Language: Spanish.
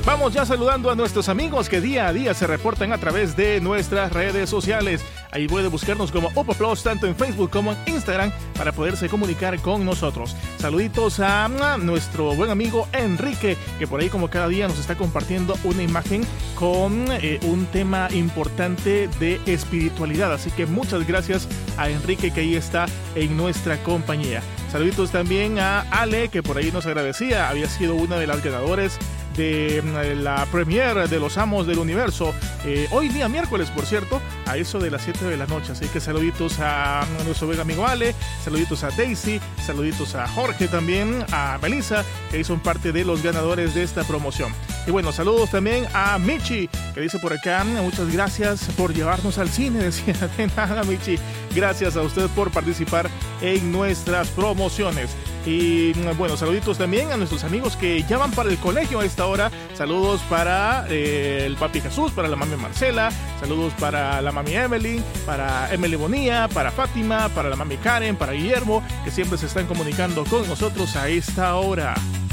Vamos ya saludando a nuestros amigos que día a día se reportan a través de nuestras redes sociales. Ahí puede buscarnos como Opa Plus, tanto en Facebook como en Instagram, para poderse comunicar con nosotros. Saluditos a nuestro buen amigo Enrique, que por ahí como cada día nos está compartiendo una imagen con un tema importante de espiritualidad. Así que muchas gracias a Enrique, que ahí está en nuestra compañía. Saluditos también a Ale, que por ahí nos agradecía. Había sido una de las ganadoras de la premiere de Los Amos del Universo, hoy día miércoles, por cierto, a eso de las 7 de la noche. Así que saluditos a nuestro buen amigo Ale, saluditos a Daisy, saluditos a Jorge también, a Melissa, que ahí son parte de los ganadores de esta promoción. Y bueno, saludos también a Michi, que dice por acá: muchas gracias por llevarnos al cine. Decía, de nada, Michi, gracias a usted por participar en nuestras promociones. Y bueno, saluditos también a nuestros amigos que ya van para el colegio a esta hora. Saludos para el papi Jesús, para la mami Marcela, saludos para la mami Emily, para Emily Bonilla, para Fátima, para la mami Karen, para Guillermo, que siempre se están comunicando con nosotros a esta hora.